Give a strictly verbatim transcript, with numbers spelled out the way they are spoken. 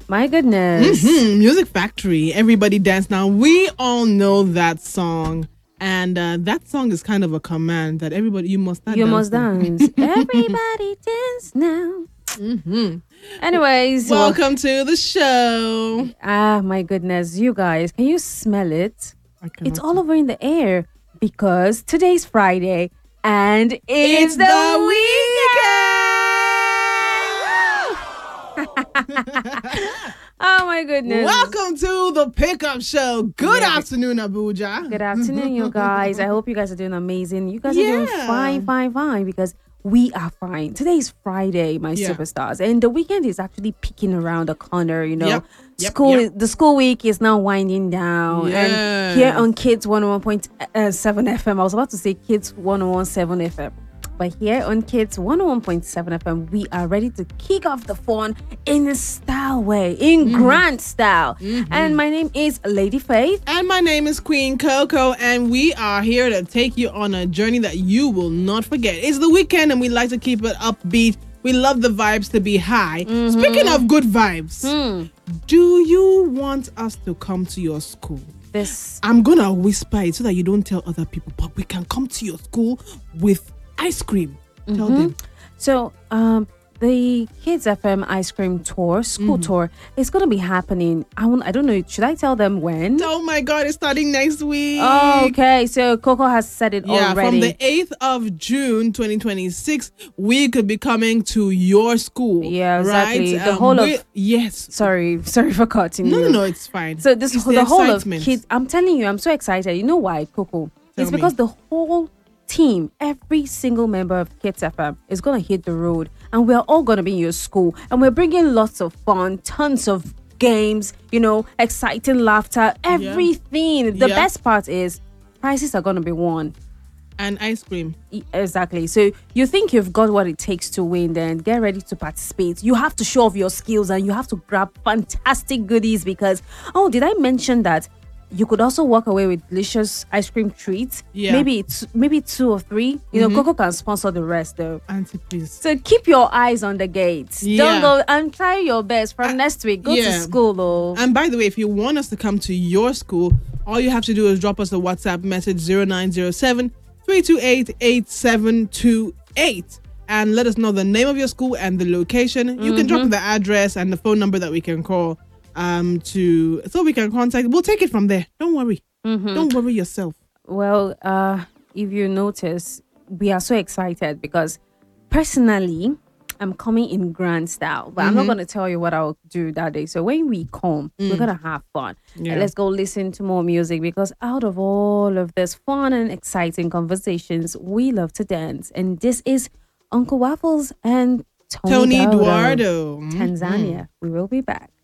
My goodness. Mm-hmm. Music Factory. Everybody dance now. We all know that song. And uh, that song is kind of a command that everybody, you must not You dance must to. dance. Everybody dance now. Mm-hmm. Anyways. well- Welcome to the show. Ah, my goodness. You guys, can you smell it? I cannot It's all over in the air because today's Friday and it's, It's the, the weekend. Oh my goodness. Welcome to the Pickup Show. Good Yeah. afternoon, Abuja. Good afternoon, you guys. I hope you guys are doing amazing. You guys are doing Yeah. fine, fine, fine because we are fine. Today is Friday, my Yeah. superstars, and the weekend is actually peeking around the corner. You know, Yep, yep, school, yep. the school week is now winding down, and here Yes. on Kids one oh one point seven F M, I was about to say Kids one oh one point seven F M. But here on Kids one oh one point seven F M, we are ready to kick off the fun in a style way, in Mm-hmm. grand style. And my name is Lady Faith. And my name is Queen Coco, and we are here to take you on a journey that you will not forget. It's the weekend, and we like to keep it upbeat. We love the vibes to be high. Speaking of good vibes, do you want us to come to your school? This I'm gonna whisper it so that you don't tell other people, but we can come to your school with ice cream. Tell them. So, um, the Kids F M ice cream tour, school tour, is going to be happening. I, won't, I don't know. Should I tell them when? Oh my God, it's starting next week. Oh, okay. So, Coco has said it Yeah, already. from the eighth of June twenty twenty-six, we could be coming to your school. Yeah, exactly. Right? The whole of- we- Yes. sorry, sorry for cutting No, you. no, no, it's fine. So, this It's the, whole of excitement. Kids, I'm telling you, I'm so excited. You know why, Coco? Tell it's me. because the whole team, every single member of Kids F M is going to hit the road, and we're all going to be in your school, and we're bringing lots of fun, tons of games, you know, exciting laughter, everything. The Yeah. best part is prizes are going to be won. And ice cream. E- Exactly. So you think you've got what it takes to win, then get ready to participate. You have to show off your skills and you have to grab fantastic goodies because, oh, did I mention that you could also walk away with delicious ice cream treats? Yeah. Maybe it's maybe two or three. You know, Coco can sponsor the rest though. Auntie, please. So keep your eyes on the gates. Yeah. Don't go and try your best from next week. Go to yeah. school though. And by the way, if you want us to come to your school, all you have to do is drop us a WhatsApp message zero nine zero seven, three two eight, eight seven two eight and let us know the name of your school and the location. You can drop the address and the phone number that we can call um to so we can contact. We'll take it from there. Don't worry. Don't worry yourself. Well, uh, if you notice, we are so excited because personally, I'm coming in grand style, but I'm not going to tell you what I'll do that day. So when we come, we're going to have fun. Yeah. And let's go listen to more music because out of all of this fun and exciting conversations, we love to dance. And this is Uncle Waffles and Tony, Tony Daudo, Eduardo. Tanzania. We will be back.